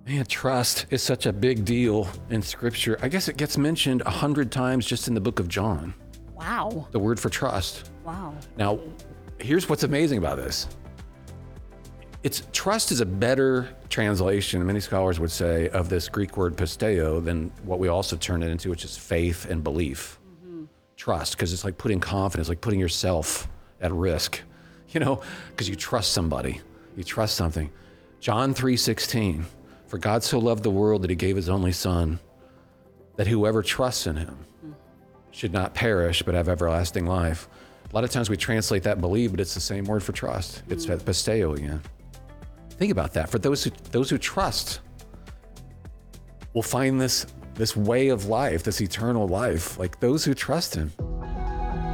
Man, trust is such a big deal in Scripture. I guess it gets mentioned 100 times just in the book of John. Wow. The word for trust. Wow. Now, here's what's amazing about this. Trust is a better translation, many scholars would say, of this Greek word pisteo than what we also turn it into, which is faith and belief. Trust, because it's like putting confidence, like putting yourself at risk, because you trust somebody, you trust something. John 3:16, for God so loved the world that he gave his only son, that whoever trusts in him should not perish, but have everlasting life. A lot of times we translate that believe, but it's the same word for trust. It's pisteo again. Think about that. For those who trust will find this way of life, this eternal life, like those who trust him.